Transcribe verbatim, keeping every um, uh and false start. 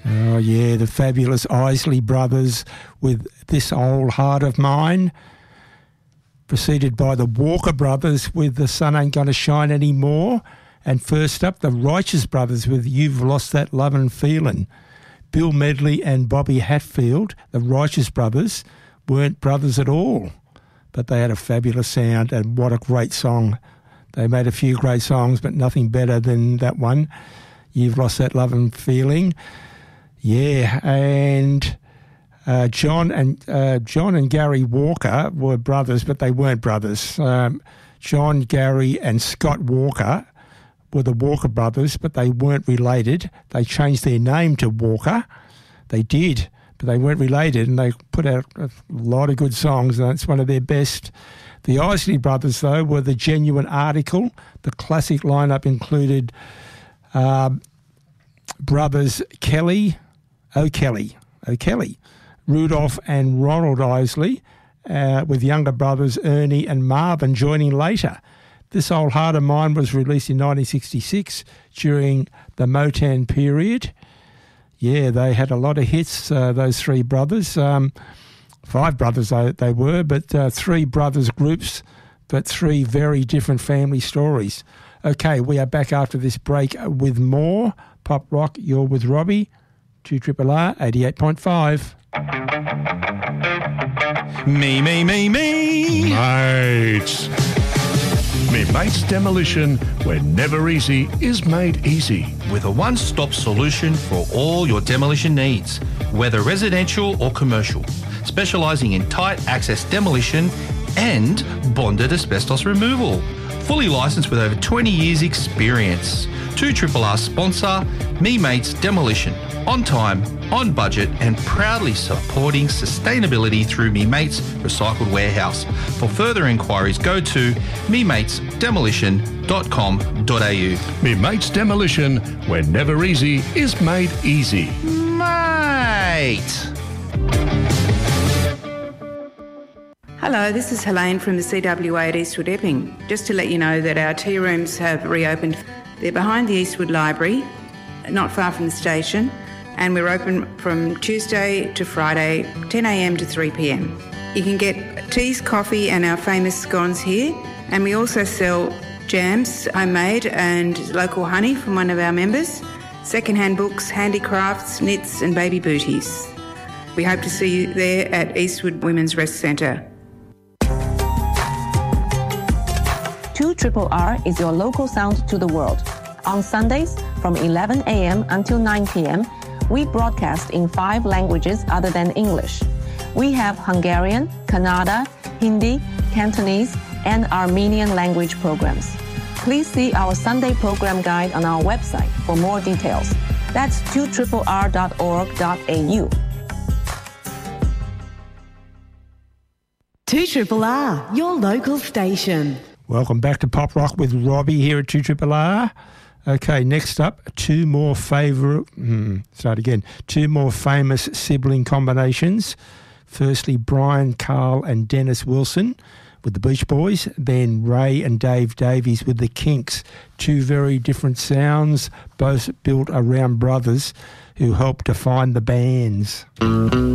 Oh, yeah, the fabulous Isley Brothers with This Old Heart of Mine, preceded by the Walker Brothers with The Sun Ain't Gonna Shine Anymore, and first up, the Righteous Brothers with You've Lost That Lovin' Feelin'. Bill Medley and Bobby Hatfield, the Righteous Brothers, weren't brothers at all, but they had a fabulous sound, and what a great song. They made a few great songs, but nothing better than that one, You've Lost That Lovin' Feeling. Yeah, and uh, John and uh, John and Gary Walker were brothers, but they weren't brothers. Um, John, Gary, and Scott Walker were the Walker brothers, but they weren't related. They changed their name to Walker. They did, but they weren't related, and they put out a lot of good songs, and it's one of their best. The Isley Brothers, though, were the genuine article. The classic lineup included uh, brothers Kelly, O'Kelly, O'Kelly, Rudolph and Ronald Isley, uh, with younger brothers Ernie and Marvin joining later. This Old Heart of Mine was released in nineteen sixty-six during the Motown period. Yeah, they had a lot of hits, uh, those three brothers. Um, five brothers they, they were, but uh, three brothers groups, but three very different family stories. Okay, we are back after this break with more Pop Rock. You're with Robbie, two R R R eighty-eight point five. Me, me, me, me. Mates. Me Mates Demolition, where never easy is made easy. With a one-stop solution for all your demolition needs, whether residential or commercial, specialising in tight access demolition and bonded asbestos removal. Fully licensed with over twenty years experience. two R R R sponsor, Me Mates Demolition. On time, on budget, and proudly supporting sustainability through Me Mates Recycled Warehouse. For further inquiries, go to me mates demolition dot com dot a u. Me Mates Demolition, where never easy is made easy. Mate! Hello, this is Helene from the C W A at Eastwood Epping. Just to let you know that our tea rooms have reopened. They're behind the Eastwood Library, not far from the station, and we're open from Tuesday to Friday, ten a m to three p m. You can get teas, coffee and our famous scones here, and we also sell jams, homemade and local honey from one of our members, second-hand books, handicrafts, knits and baby booties. We hope to see you there at Eastwood Women's Rest Centre. two R R R is your local sound to the world. On Sundays from eleven a m until nine p m, we broadcast in five languages other than English. We have Hungarian, Kannada, Hindi, Cantonese, and Armenian language programs. Please see our Sunday program guide on our website for more details. That's two R R R dot org dot a u. two R R R, your local station. Welcome back to Pop Rock with Robbie here at two R R R. Okay, next up, two more favourite, hmm, start again, two more famous sibling combinations. Firstly, Brian, Carl and Dennis Wilson with the Beach Boys, then Ray and Dave Davies with the Kinks. Two very different sounds, both built around brothers who helped define the bands.